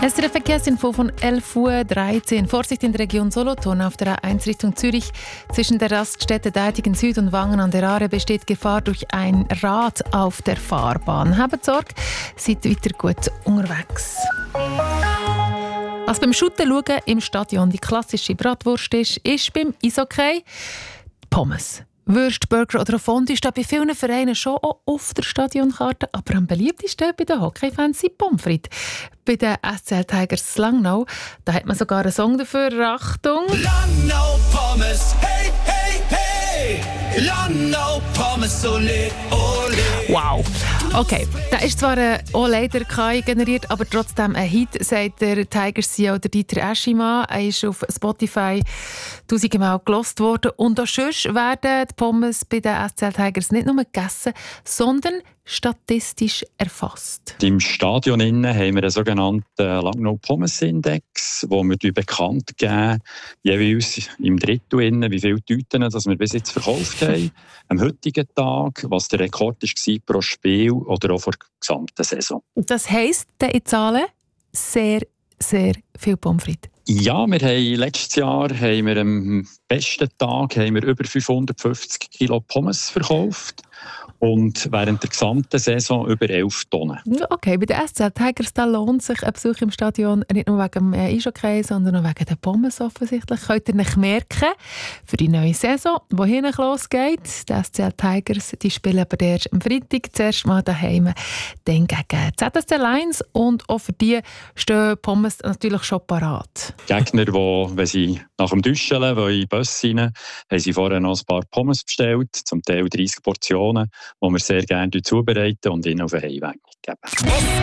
SRF Verkehrsinfo von 11:13 Uhr. Vorsicht in der Region Solothurn auf der A1 Richtung Zürich. Zwischen der Raststätte Deitigen Süd und Wangen an der Aare besteht Gefahr durch ein Rad auf der Fahrbahn. Habt Sorge, seid weiter gut unterwegs. Was beim Schutten schauen im Stadion die klassische Bratwurst ist beim Eishockey Pommes. Würst, Burger oder Fondue steht bei vielen Vereinen schon auch auf der Stadionkarte, aber am beliebtesten bei den Hockeyfans sind Pommes frites. Bei den SCL Tigers Langnau, da hat man sogar einen Song dafür. Achtung! Langnau Pommes, hey, hey, hey! Langnau Pommes, ole, ole! Wow! Okay, da ist zwar auch leider KI generiert, aber trotzdem ein Hit, sagt der Tigers-CEO Dieter Aschima. Er ist auf Spotify 1000 Mal gelost worden. Und auch sonst werden die Pommes bei den SCL Tigers nicht nur gegessen, sondern statistisch erfasst. Im Stadion haben wir einen sogenannten Langnau Pommes Index, wo wir bekannt geben, jeweils im Drittel, wie viele Tüten wir bis jetzt verkauft haben, am heutigen Tag, was der Rekord war pro Spiel oder auch vor der gesamten Saison. Das heisst, in Zahlen sehr, sehr viel Pommes frites. Ja, wir haben letztes Jahr am besten Tag über 550 Kilo Pommes verkauft. Und während der gesamten Saison über 11 Tonnen. Okay, bei den SCL Tigers da lohnt sich ein Besuch im Stadion nicht nur wegen dem Eishockey, sondern auch wegen den Pommes offensichtlich. Könnt ihr euch merken, für die neue Saison, die hinten losgeht. Die SCL Tigers die spielen aber erst am Freitag zuerst mal daheim, dann gegen ZSC Lions. Und auch für die stehen Pommes natürlich schon parat. Gegner, die, wenn sie nach dem Duschen in den Bus rein, haben sie vorher noch ein paar Pommes bestellt, zum Teil 30 Portionen, die wir sehr gerne zubereiten und ihnen auf den Heimweg geben.